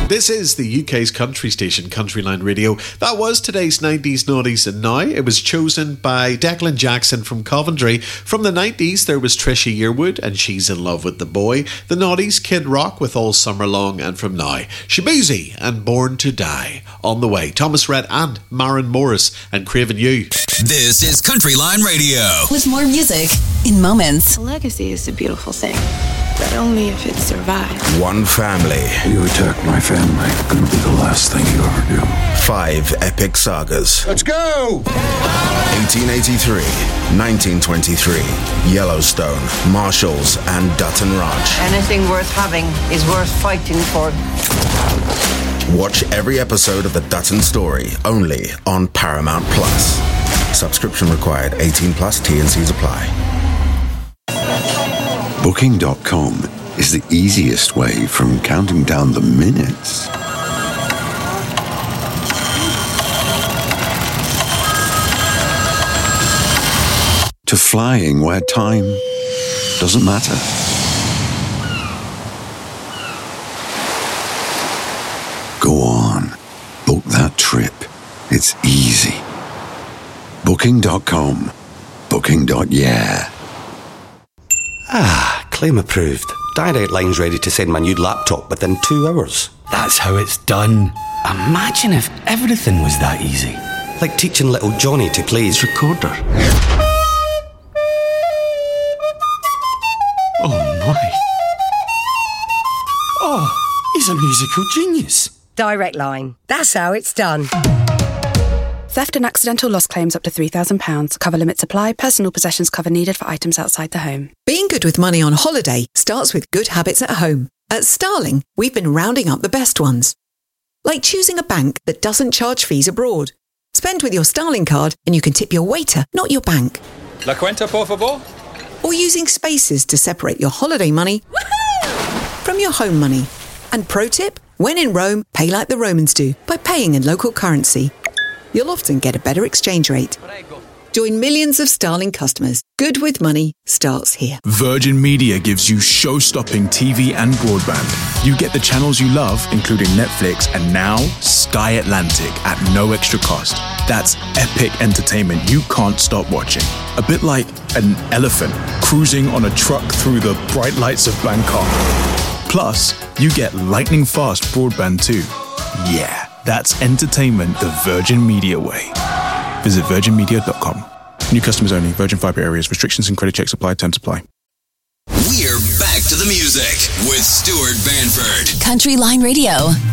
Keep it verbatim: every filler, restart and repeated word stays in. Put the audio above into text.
This is the U K's country station, Countryline Radio. That was today's nineties Naughties and Now. It was chosen by Declan Jackson from Coventry. From the nineties, there was Trisha Yearwood and She's in Love with the Boy. The Naughties, Kid Rock with All Summer Long. And from now, Shabuzi and Born to Die. On the way, Thomas Rhett and Maren Morris and Craven You. This is Countryline Radio. With more music in moments. A legacy is a beautiful thing, but only if it survives. One family. You attack my family, gonna be the last thing you ever do. Five epic sagas. Let's go! eighteen eighty-three, nineteen twenty-three, Yellowstone, Marshalls, and Dutton Ranch. Anything worth having is worth fighting for. Watch every episode of The Dutton Story, only on Paramount Plus. Subscription required, eighteen plus, T and C's apply. Booking dot com is the easiest way from counting down the minutes to flying where time doesn't matter. Go on, book that trip. It's easy. Booking dot com. Booking. Yeah. Ah, claim approved. Direct Line's ready to send my new laptop within two hours. That's how it's done. Imagine if everything was that easy. Like teaching little Johnny to play his recorder. Oh my. Oh, he's a musical genius. Direct Line. That's how it's done. Theft and accidental loss claims up to three thousand pounds. Cover limits apply. Personal possessions cover needed for items outside the home. Being good with money on holiday starts with good habits at home. At Starling, we've been rounding up the best ones. Like choosing a bank that doesn't charge fees abroad. Spend with your Starling card and you can tip your waiter, not your bank. La cuenta, por favor. Or using spaces to separate your holiday money from your home money. And pro tip, when in Rome, pay like the Romans do by paying in local currency. You'll often get a better exchange rate. Join millions of Starling customers. Good with money starts here. Virgin Media gives you show-stopping T V and broadband. You get the channels you love, including Netflix, and now Sky Atlantic at no extra cost. That's epic entertainment you can't stop watching. A bit like an elephant cruising on a truck through the bright lights of Bangkok. Plus, you get lightning-fast broadband too. Yeah. That's entertainment the Virgin Media way. Visit virgin media dot com. New customers only. Virgin Fibre areas. Restrictions and credit checks apply. Terms apply. We're back to the music with Stuart Banford. Countryline Radio.